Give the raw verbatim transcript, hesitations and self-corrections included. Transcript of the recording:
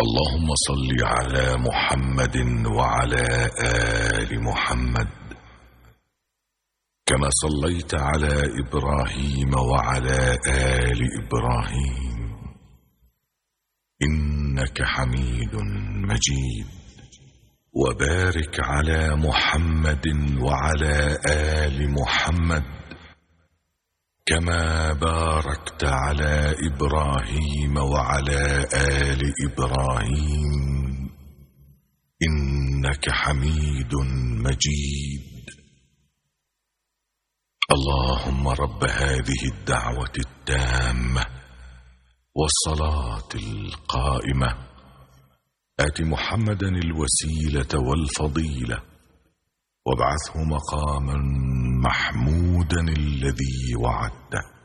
اللهم صل على محمد وعلى آل محمد كما صليت على إبراهيم وعلى آل إبراهيم إنك حميد مجيد. وبارك على محمد وعلى آل محمد كما باركت على إبراهيم وعلى آل إبراهيم إنك حميد مجيد. اللهم رب هذه الدعوة التامة والصلاة القائمة آت محمدا الوسيلة والفضيلة وابعثه مقاما محمودا الذي وعدته.